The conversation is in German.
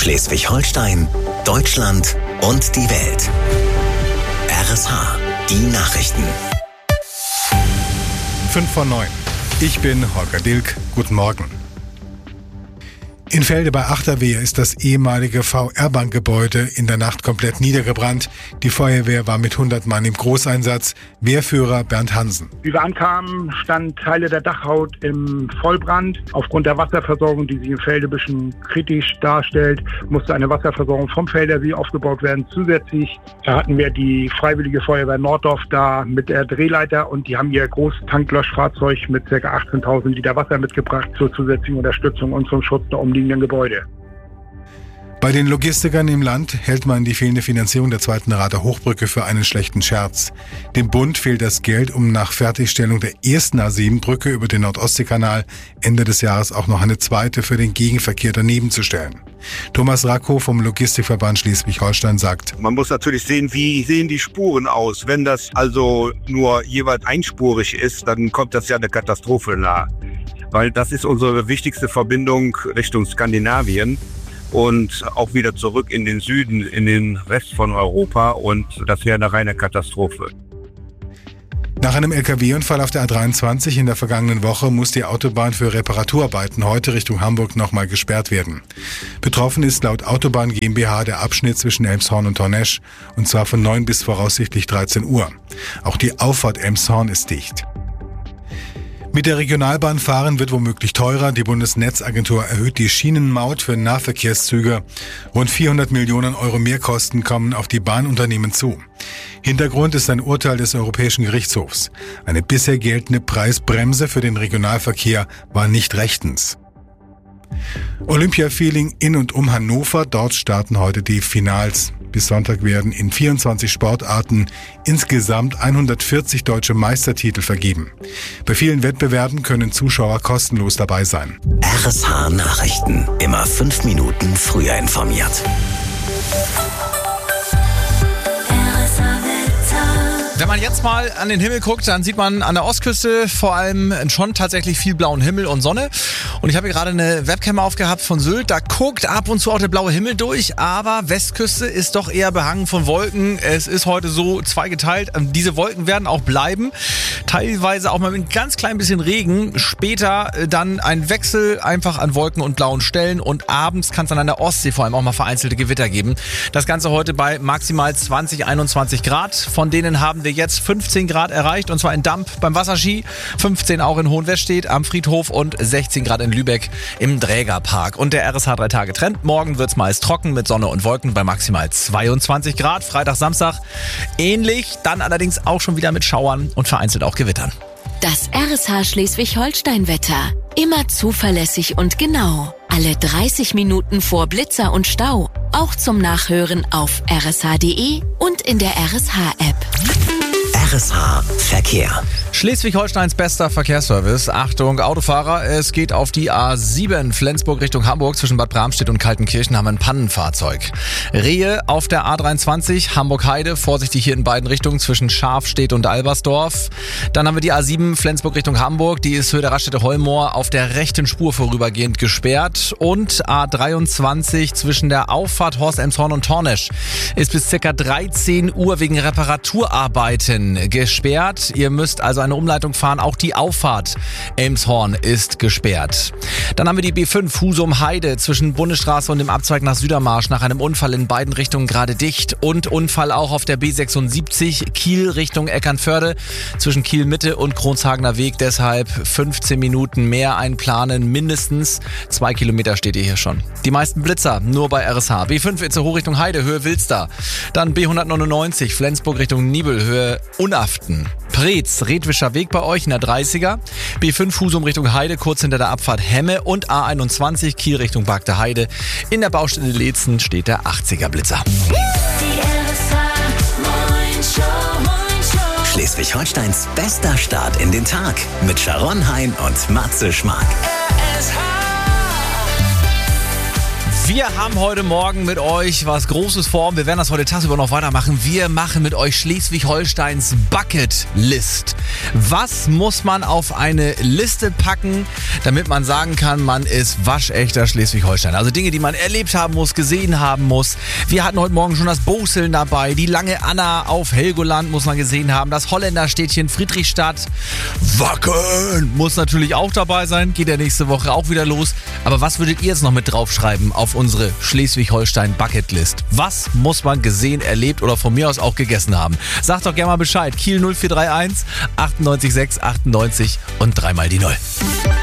Schleswig-Holstein, Deutschland und die Welt. RSH, die Nachrichten. 5:09. Ich bin Holger Dilk. Guten Morgen. In Velde bei Achterwehe ist das ehemalige VR-Bank-Gebäude in der Nacht komplett niedergebrannt. Die Feuerwehr war mit 100 Mann im Großeinsatz. Wehrführer Bernd Hansen. Wie wir ankamen, standen Teile der Dachhaut im Vollbrand. Aufgrund der Wasserversorgung, die sich in Velde ein bisschen kritisch darstellt, musste eine Wasserversorgung vom Felder See aufgebaut werden. Zusätzlich hatten wir die Freiwillige Feuerwehr Norddorf da mit der Drehleiter und die haben ihr großes Tanklöschfahrzeug mit ca. 18.000 Liter Wasser mitgebracht zur zusätzlichen Unterstützung und zum Schutz der umliegenden Gebäude. Bei den Logistikern im Land hält man die fehlende Finanzierung der zweiten Rader Hochbrücke für einen schlechten Scherz. Dem Bund fehlt das Geld, um nach Fertigstellung der ersten A7-Brücke über den Nordostseekanal Ende des Jahres auch noch eine zweite für den Gegenverkehr daneben zu stellen. Thomas Rackow vom Logistikverband Schleswig-Holstein sagt: Man muss natürlich sehen, wie sehen die Spuren aus. Wenn das also nur jeweils einspurig ist, dann kommt das ja eine Katastrophe nahe. Weil das ist unsere wichtigste Verbindung Richtung Skandinavien und auch wieder zurück in den Süden, in den Rest von Europa, und das wäre eine reine Katastrophe. Nach einem LKW-Unfall auf der A23 in der vergangenen Woche muss die Autobahn für Reparaturarbeiten heute Richtung Hamburg nochmal gesperrt werden. Betroffen ist laut Autobahn GmbH der Abschnitt zwischen Elmshorn und Tornesch, und zwar von 9 bis voraussichtlich 13 Uhr. Auch die Auffahrt Elmshorn ist dicht. Mit der Regionalbahn fahren wird womöglich teurer. Die Bundesnetzagentur erhöht die Schienenmaut für Nahverkehrszüge. Rund 400 Millionen Euro Mehrkosten kommen auf die Bahnunternehmen zu. Hintergrund ist ein Urteil des Europäischen Gerichtshofs. Eine bisher geltende Preisbremse für den Regionalverkehr war nicht rechtens. Olympia-Feeling in und um Hannover. Dort starten heute die Finals. Bis Sonntag werden in 24 Sportarten insgesamt 140 deutsche Meistertitel vergeben. Bei vielen Wettbewerben können Zuschauer kostenlos dabei sein. RSH Nachrichten. Immer 5 Minuten früher informiert. Wenn man jetzt mal an den Himmel guckt, dann sieht man an der Ostküste vor allem schon tatsächlich viel blauen Himmel und Sonne. Und ich habe hier gerade eine Webcam aufgehabt von Sylt. Da guckt ab und zu auch der blaue Himmel durch, aber Westküste ist doch eher behangen von Wolken. Es ist heute so zweigeteilt. Diese Wolken werden auch bleiben. Teilweise auch mal mit ein ganz klein bisschen Regen. Später dann ein Wechsel einfach an Wolken und blauen Stellen. Und abends kann es dann an der Ostsee vor allem auch mal vereinzelte Gewitter geben. Das Ganze heute bei maximal 20, 21 Grad. Von denen haben wir jetzt 15 Grad erreicht, und zwar in Damp beim Wasserski, 15 auch in Hohenwestedt am Friedhof und 16 Grad in Lübeck im Drägerpark. Und der RSH 3-Tage-Trend. Morgen wird's meist trocken mit Sonne und Wolken bei maximal 22 Grad. Freitag, Samstag ähnlich, dann allerdings auch schon wieder mit Schauern und vereinzelt auch Gewittern. Das RSH Schleswig-Holstein-Wetter. Immer zuverlässig und genau. Alle 30 Minuten vor Blitzer und Stau. Auch zum Nachhören auf rsh.de und in der RSH-App. RSH Verkehr. Schleswig-Holsteins bester Verkehrsservice. Achtung, Autofahrer, es geht auf die A7 Flensburg Richtung Hamburg. Zwischen Bad Bramstedt und Kaltenkirchen haben wir ein Pannenfahrzeug. Rehe auf der A23 Hamburg-Heide. Vorsichtig hier in beiden Richtungen zwischen Schafstedt und Albersdorf. Dann haben wir die A7 Flensburg Richtung Hamburg. Die ist Höhe der Raststätte Holmoor auf der rechten Spur vorübergehend gesperrt. Und A23 zwischen der Auffahrt Horst Elmshorn und Tornesch ist bis ca. 13 Uhr wegen Reparaturarbeiten gesperrt. Ihr müsst also eine Umleitung fahren. Auch die Auffahrt Elmshorn ist gesperrt. Dann haben wir die B5 Husum-Heide zwischen Bundesstraße und dem Abzweig nach Südermarsch nach einem Unfall in beiden Richtungen gerade dicht. Und Unfall auch auf der B76 Kiel Richtung Eckernförde zwischen Kiel-Mitte und Kronshagener Weg. Deshalb 15 Minuten mehr einplanen. Mindestens 2 Kilometer steht ihr hier schon. Die meisten Blitzer nur bei RSH. B5 Itzehoe Richtung Heide, Höhe Wilster. Dann B199 Flensburg Richtung Nibel, Höhe Unaften. Preetz, Redwischer Weg bei euch in der 30er. B5 Husum Richtung Heide, kurz hinter der Abfahrt Hemme. Und A21 Kiel Richtung Bagde Heide. In der Baustelle Leetzen steht der 80er Blitzer. Schleswig-Holsteins bester Start in den Tag mit Sharon Hein und Matze Schmark. Wir haben heute Morgen mit euch was Großes vor und wir werden das heute tagsüber noch weitermachen. Wir machen mit euch Schleswig-Holsteins Bucket List. Was muss man auf eine Liste packen, damit man sagen kann, man ist waschechter Schleswig-Holstein? Also Dinge, die man erlebt haben muss, gesehen haben muss. Wir hatten heute Morgen schon das Boseln dabei, die lange Anna auf Helgoland muss man gesehen haben, das Holländerstädtchen Friedrichstadt. Wacken muss natürlich auch dabei sein, geht ja nächste Woche auch wieder los. Aber was würdet ihr jetzt noch mit draufschreiben auf unsere Schleswig-Holstein Bucketlist? Was muss man gesehen, erlebt oder von mir aus auch gegessen haben? Sagt doch gerne mal Bescheid. Kiel 0431 98 6 98 und dreimal die 0.